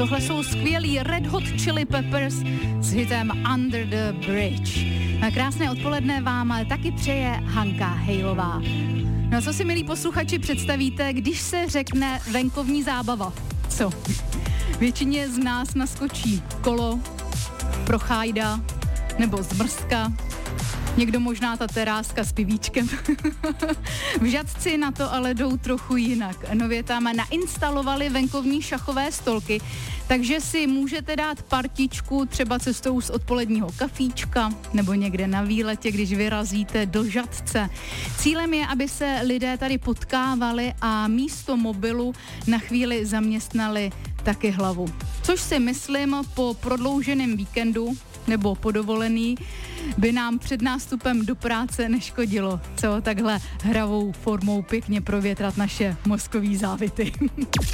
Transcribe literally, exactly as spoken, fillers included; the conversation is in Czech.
Tohle jsou skvělí Red Hot Chili Peppers s hitem Under the Bridge. Na krásné odpoledne vám taky přeje Hanka Hejlová. No a co si, milí posluchači, představíte, když se řekne venkovní zábava? Co? Většině z nás naskočí kolo, prochajda nebo zmrzka. Někdo možná ta teráska s pivíčkem. V Žatci na to ale jdou trochu jinak. Nově tam nainstalovali venkovní šachové stolky, takže si můžete dát partičku třeba cestou z odpoledního kafíčka nebo někde na výletě, když vyrazíte do Žatce. Cílem je, aby se lidé tady potkávali a místo mobilu na chvíli zaměstnali taky hlavu. Což si myslím, po prodlouženém víkendu nebo po dovolený by nám před nástupem do práce neškodilo. Co takhle hravou formou pěkně provětrat naše mozkové závity.